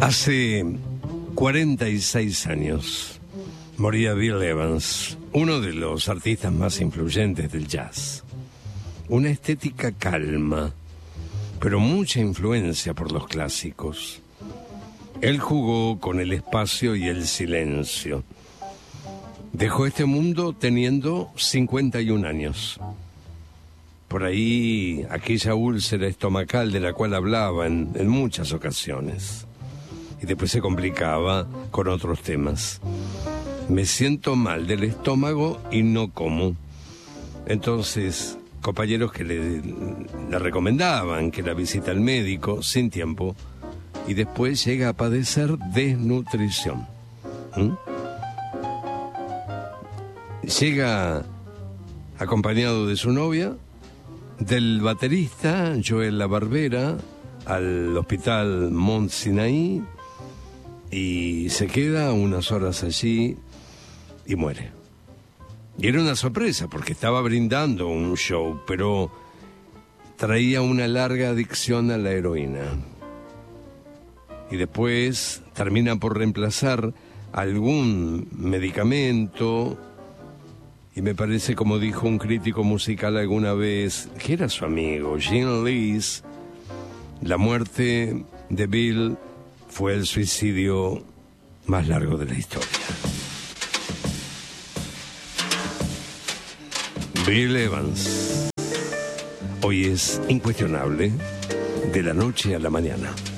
Hace 46 años moría Bill Evans, uno de los artistas más influyentes del jazz. Una estética calma, pero mucha influencia por los clásicos. Él jugó con el espacio y el silencio. Dejó este mundo teniendo 51 años. Por ahí, aquella úlcera estomacal de la cual hablaba en muchas ocasiones. Y después se complicaba con otros temas. Me siento mal del estómago y no como. Entonces, compañeros que le recomendaban que la visita al médico sin tiempo, y después llega a padecer desnutrición. Llega acompañado de su novia, del baterista Joel La Barbera, al hospital Mount Sinai, y se queda unas horas allí y muere. Y era una sorpresa porque estaba brindando un show, pero traía una larga adicción a la heroína. Y después termina por reemplazar algún medicamento. Y me parece, como dijo un crítico musical alguna vez, que era su amigo, Gene Lees, la muerte de Bill fue el suicidio más largo de la historia. Bill Evans. Hoy es incuestionable, de la noche a la mañana.